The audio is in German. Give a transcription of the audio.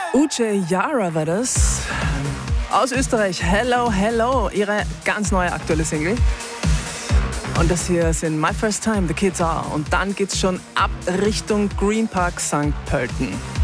Uche Yara war das. Aus Österreich. Hello, hello. Ihre ganz neue aktuelle Single. Und das hier sind My First Time, The Kids Are. Und dann geht's schon ab Richtung Green Park St. Pölten.